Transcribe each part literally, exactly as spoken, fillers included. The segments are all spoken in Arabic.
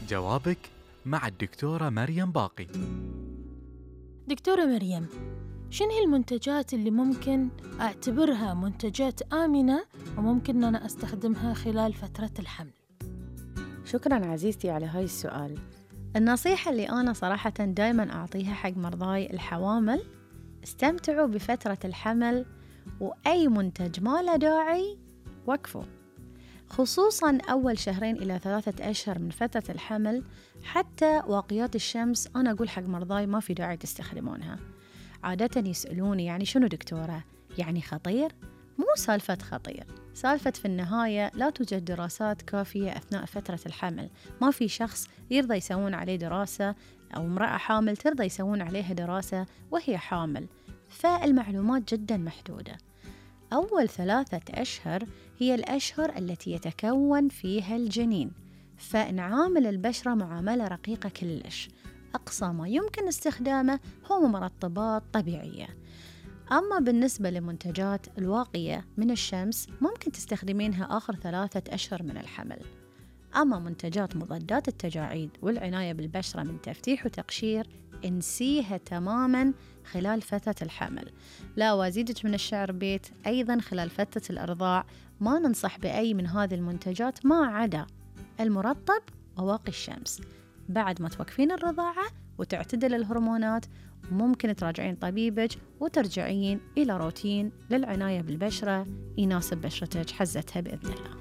جوابك مع الدكتورة مريم باقي. دكتورة مريم، شنو هي المنتجات اللي ممكن أعتبرها منتجات آمنة وممكن أنا أستخدمها خلال فترة الحمل؟ شكراً عزيزتي على هاي السؤال. النصيحة اللي أنا صراحة دايماً أعطيها حق مرضاي الحوامل: استمتعوا بفترة الحمل، وأي منتج ما له داعي وقفوا، خصوصاً أول شهرين إلى ثلاثة أشهر من فترة الحمل. حتى واقيات الشمس أنا أقول حق مرضاي ما في داعي تستخدمونها. عادة يسألوني يعني شنو دكتورة؟ يعني خطير؟ مو سالفة خطير، سالفة في النهاية لا توجد دراسات كافية أثناء فترة الحمل. ما في شخص يرضى يسوون عليه دراسة، أو امرأة حامل ترضى يسوون عليها دراسة وهي حامل، فالمعلومات جدا محدودة. أول ثلاثة أشهر هي الأشهر التي يتكون فيها الجنين، فنعامل البشرة معاملة رقيقة كلش. أقصى ما يمكن استخدامه هو مرطبات طبيعية. أما بالنسبة لمنتجات الواقية من الشمس ممكن تستخدمينها آخر ثلاثة أشهر من الحمل. أما منتجات مضادات التجاعيد والعناية بالبشرة من تفتيح وتقشير انسيها تماماً خلال فترة الحمل. لا، وازيدك من الشعر بيت، أيضاً خلال فترة الإرضاع ما ننصح بأي من هذه المنتجات ما عدا المرطب وواقي الشمس. بعد ما توقفين الرضاعة وتعتدل الهرمونات ممكن تراجعين طبيبك وترجعين إلى روتين للعناية بالبشرة يناسب بشرتك حزتها بإذن الله.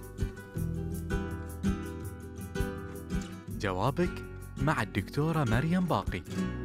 جوابك مع الدكتورة مريم باقي.